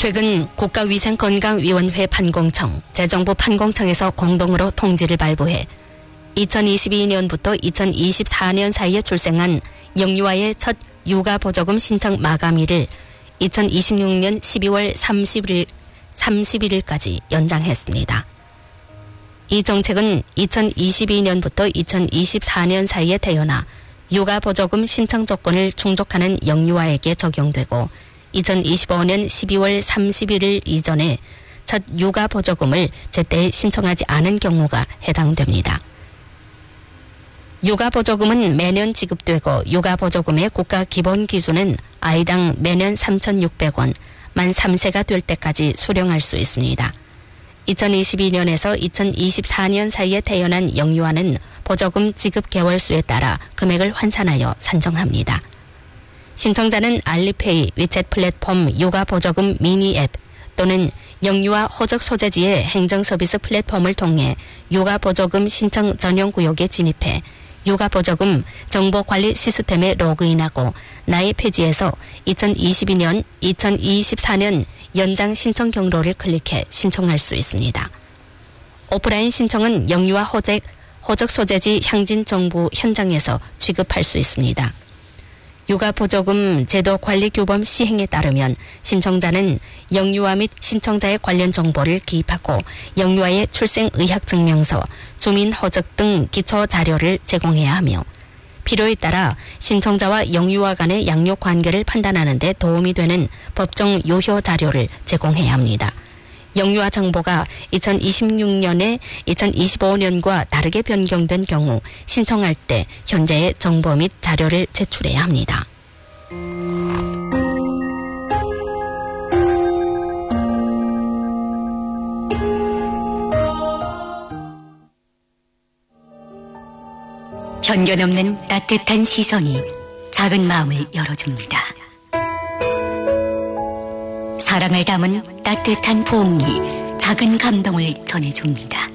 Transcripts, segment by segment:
최근 국가위생건강위원회 판공청, 재정부 판공청에서 공동으로 통지를 발부해 2022년부터 2024년 사이에 출생한 영유아의 첫 육아보조금 신청 마감일을 2026년 12월 31일까지 연장했습니다. 이 정책은 2022년부터 2024년 사이에 태어나 육아보조금 신청 조건을 충족하는 영유아에게 적용되고 2025년 12월 31일 이전에 첫 육아보조금을 제때 신청하지 않은 경우가 해당됩니다. 육아보조금은 매년 지급되고 육아보조금의 국가 기본 기준은 아이당 매년 3,600원, 만 3세가 될 때까지 수령할 수 있습니다. 2022년에서 2024년 사이에 태어난 영유아는 보조금 지급 개월수에 따라 금액을 환산하여 산정합니다. 신청자는 알리페이, 위챗 플랫폼 육아보조금 미니 앱 또는 영유아 호적 소재지의 행정서비스 플랫폼을 통해 육아보조금 신청 전용구역에 진입해 육아보조금 정보관리 시스템에 로그인하고 나의 페이지에서 2022년, 2024년 연장 신청 경로를 클릭해 신청할 수 있습니다. 오프라인 신청은 영유아 호적 소재지 향진정부 현장에서 취급할 수 있습니다. 육아보조금 제도 관리 규범 시행에 따르면 신청자는 영유아 및 신청자의 관련 정보를 기입하고 영유아의 출생의학증명서, 주민호적 등 기초 자료를 제공해야 하며 필요에 따라 신청자와 영유아 간의 양육 관계를 판단하는 데 도움이 되는 법정 유효 자료를 제공해야 합니다. 영유아 정보가 2026년에 2025년과 다르게 변경된 경우 신청할 때 현재의 정보 및 자료를 제출해야 합니다. 편견 없는 따뜻한 시선이 작은 마음을 열어줍니다. 사랑을 담은 따뜻한 포옹이 작은 감동을 전해줍니다.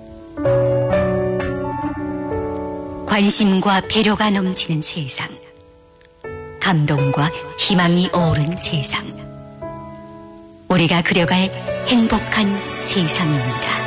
관심과 배려가 넘치는 세상, 감동과 희망이 어우른 세상, 우리가 그려갈 행복한 세상입니다.